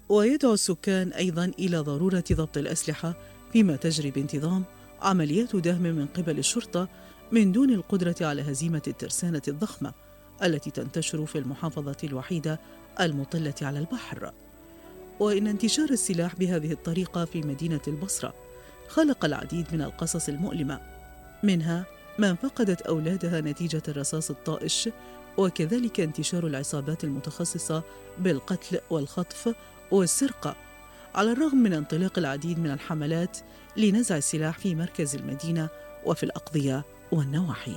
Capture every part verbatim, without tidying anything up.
ويدعو السكان أيضاً إلى ضرورة ضبط الأسلحة فيما تجري بانتظام عمليات دهم من قبل الشرطة من دون القدرة على هزيمة الترسانة الضخمة التي تنتشر في المحافظة الوحيدة المطلة على البحر. وإن انتشار السلاح بهذه الطريقة في مدينة البصرة خلق العديد من القصص المؤلمة، منها من فقدت أولادها نتيجة الرصاص الطائش، وكذلك انتشار العصابات المتخصصة بالقتل والخطف والسرقة، على الرغم من انطلاق العديد من الحملات لنزع السلاح في مركز المدينة وفي الأقضية والنواحي.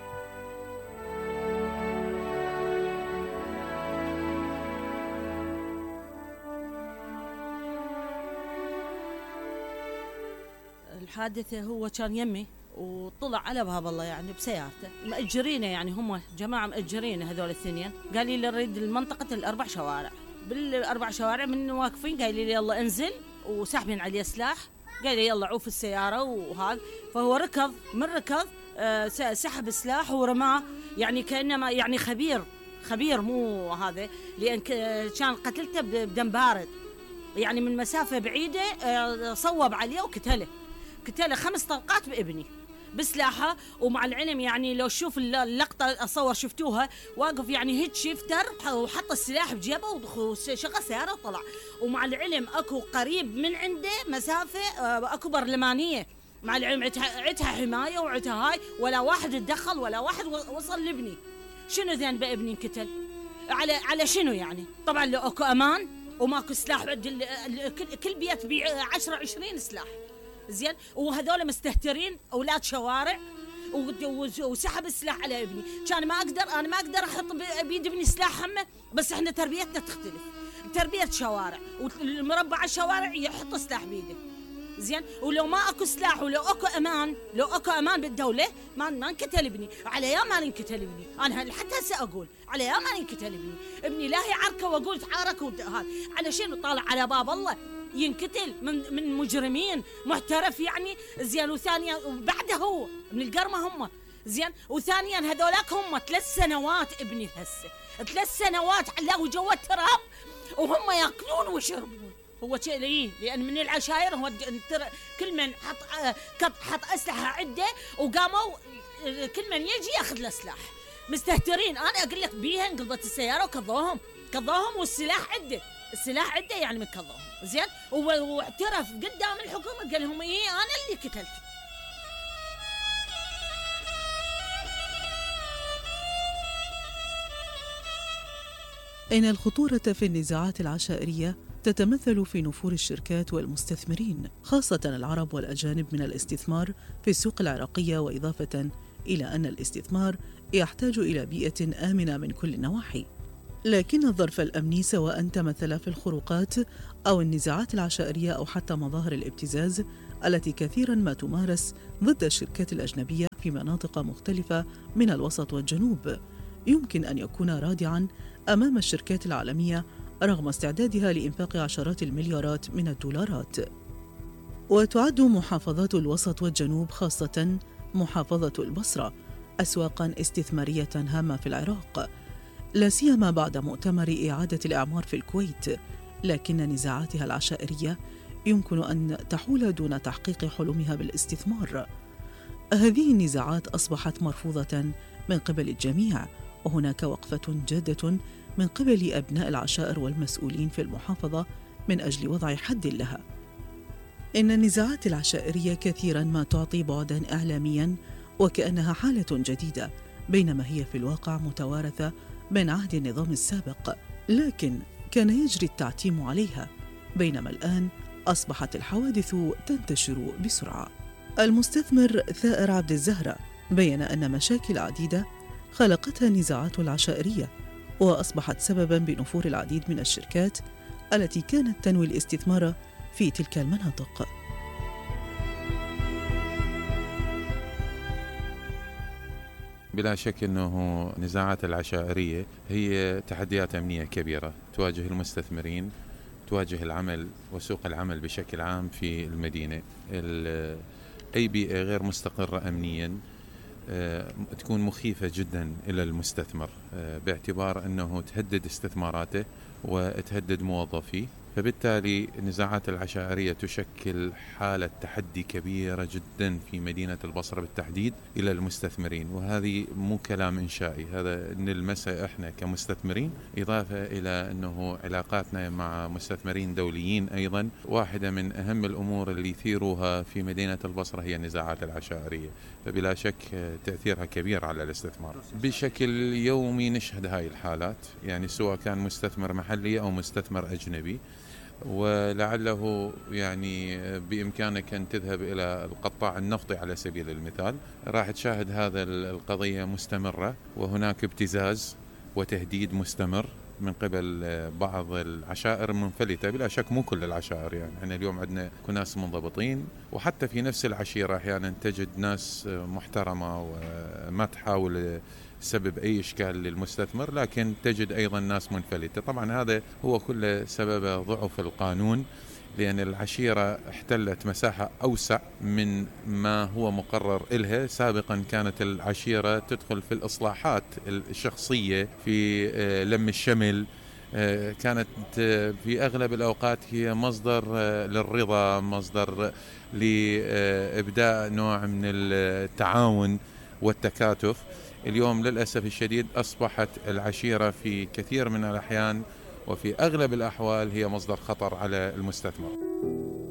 الحادثة هو كان يمي وطلع على باب الله يعني بسيارته مأجرينه، يعني هم جماعة مأجرينه هذول الاثنين. قال لي نريد المنطقة الأربع شوارع، بالأربع شوارع من واقفين قال لي يلا انزل وساحبين عليه سلاح، قال لي يلا عوف السيارة وهذا. فهو ركض، من ركض آه سحب السلاح ورماه، يعني كأنما يعني خبير خبير مو هذا، لأن كان قتلته بدم بارد، يعني من مسافة بعيدة آه صوب عليه وقتله قتله خمس طلقات بابني بسلاحه. ومع العلم يعني لو شوف اللقطة أصور شفتوها واقف يعني هيك شفتر وحط السلاح بجيبه وشغل سيارة وطلع. ومع العلم أكو قريب من عنده مسافة أكو برلمانية، مع العلم عتها حماية وعتها هاي، ولا واحد اتدخل ولا واحد وصل لابني. شنو ذنب ابني انقتل؟ على على شنو يعني؟ طبعا لو أكو أمان وماكو سلاح، كل بيت بيع عشرة عشرين سلاح زين، وهذول مستهترين اولاد شوارع وسحب السلاح على ابني. كان ما اقدر انا ما اقدر احط بيد ابني سلاح همه، بس احنا تربيتنا تختلف، تربيه شوارع والمربع الشوارع يحط سلاح بيده زين. ولو ما اكو سلاح ولو اكو امان، لو اكو امان بالدوله ما ما انقتل ابني. على يا ما انقتل ابني، انا حتى هسه اقول على يا ما انقتل ابني. ابني لا هي عركه واقول تعارك وهذا على شنو؟ طالع على باب الله ينقتل من من مجرمين محترف يعني زين. وثانيا وبعده هو من القرمه هم زين. وثانيا هذولاك هم ثلاث سنوات ابني هسه ثلاث سنوات علاه جوا التراب وهم ياكلون ويشربون. هو شيء ليه؟ لان من العشائر هو كل من حط حط اسلحه عده وقاموا كل من يجي ياخذ له سلاح. مستهترين، انا اقول لك بيها انقلبت السياره وكضوهم كضوهم والسلاح عده، السلاح عده يعني من كضوهم زين. واعترف قدام الحكومه قال لهم ايه انا اللي قتلت. إن الخطورة في النزاعات العشائرية تتمثل في نفور الشركات والمستثمرين، خاصة العرب والأجانب، من الاستثمار في السوق العراقية، وإضافة إلى أن الاستثمار يحتاج إلى بيئة آمنة من كل النواحي. لكن الظرف الأمني سواء تمثل في الخروقات أو النزاعات العشائرية أو حتى مظاهر الابتزاز التي كثيرا ما تمارس ضد الشركات الأجنبية في مناطق مختلفة من الوسط والجنوب، يمكن أن يكون رادعا أمام الشركات العالمية رغم استعدادها لإنفاق عشرات المليارات من الدولارات. وتعد محافظات الوسط والجنوب، خاصة محافظة البصرة، أسواقا استثمارية هامة في العراق، لا سيما بعد مؤتمر إعادة الإعمار في الكويت. لكن نزاعاتها العشائرية يمكن أن تحول دون تحقيق حلمها بالاستثمار. هذه النزاعات أصبحت مرفوضة من قبل الجميع، وهناك وقفة جادة من قبل أبناء العشائر والمسؤولين في المحافظة من أجل وضع حد لها. إن النزاعات العشائرية كثيرا ما تعطي بعدا إعلاميا وكأنها حالة جديدة، بينما هي في الواقع متوارثة من عهد النظام السابق، لكن كان يجري التعتيم عليها، بينما الآن أصبحت الحوادث تنتشر بسرعة. المستثمر ثائر عبد الزهرة بيّن أن مشاكل عديدة خلقتها النزاعات العشائرية، وأصبحت سبباً بنفور العديد من الشركات التي كانت تنوي الاستثمار في تلك المناطق. بلا شك أنه النزاعات العشائرية هي تحديات أمنية كبيرة تواجه المستثمرين، تواجه العمل وسوق العمل بشكل عام في المدينة. أي بيئة غير مستقرة أمنياً تكون مخيفة جدا إلى المستثمر، باعتبار أنه تهدد استثماراته وتهدد موظفيه فبالتالي النزاعات العشائرية تشكل حالة تحدي كبيرة جدا في مدينة البصرة بالتحديد إلى المستثمرين، وهذه مو كلام إنشائي، هذا نلمسه إحنا كمستثمرين، إضافة إلى أنه علاقاتنا مع مستثمرين دوليين أيضا. واحدة من أهم الأمور اللي يثيروها في مدينة البصرة هي النزاعات العشائرية، فبلا شك تأثيرها كبير على الاستثمار. بشكل يومي نشهد هاي الحالات، يعني سواء كان مستثمر محلي أو مستثمر أجنبي، ولعله يعني بإمكانك أن تذهب إلى القطاع النفطي على سبيل المثال، راح تشاهد هذا القضية مستمرة، وهناك ابتزاز وتهديد مستمر من قبل بعض العشائر المنفلتة. بلا شك مو كل العشائر، يعني احنا اليوم عندنا ناس منضبطين، وحتى في نفس العشيرة أحيانا تجد ناس محترمة وما تحاول سبب أي إشكال للمستثمر، لكن تجد أيضا ناس منفلتة. طبعا هذا هو كل سبب ضعف القانون، لأن العشيرة احتلت مساحة أوسع من ما هو مقرر إلها. سابقا كانت العشيرة تدخل في الإصلاحات الشخصية، في لم الشمل، كانت في أغلب الأوقات هي مصدر للرضا، مصدر لإبداء نوع من التعاون والتكاتف. اليوم للأسف الشديد أصبحت العشيرة في كثير من الأحيان وفي أغلب الأحوال هي مصدر خطر على المستثمر.